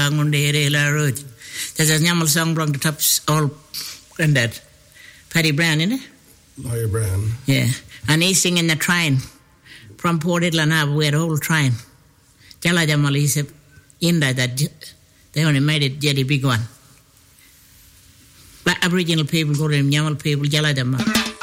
song on the area road. There's a Nyamal song brought the tops all granddad. Paddy Brown, innit? Larry Brown. Yeah. And he's singing the train from Port Idlanab, where the whole train. Jala Jamal is in that they only made it jelly big one. Like Aboriginal people go to them, Nyamal people, Jala Jamal.